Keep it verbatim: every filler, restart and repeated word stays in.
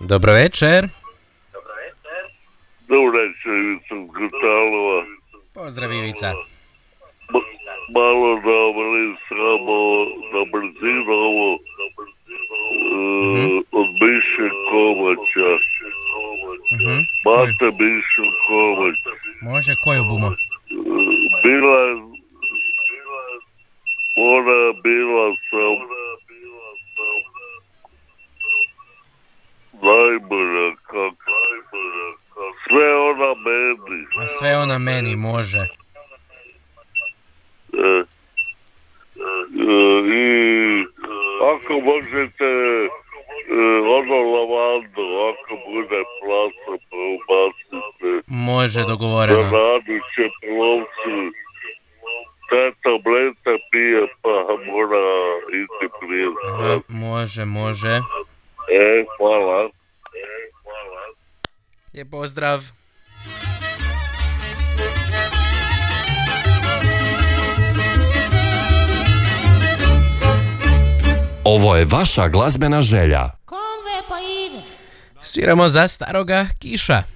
Dobro večer. Dobro večer, Ivica Katalova. Pozdrav Ivica. Ma- malo navali samo na brzinu ovo e, Mhm. od Miše Kovača. Mhm. Mate Mišu Kovač. Može, koju bumo? E, Bila je, ona je bila sam najbolja, kako. Sve ona meni. A sve ona meni može. E, e, I ako možete e, ono lavando, ako bude plasa, pa ubacite Može, na dogovoreno. raduće plovcu. Te tablete pije, pa mora iti prije. Aha, može, može. E, hvala. Je pozdrav. Ovo je vaša glazbena želja. Konve pa ide. Sviramo za staroga Kiša.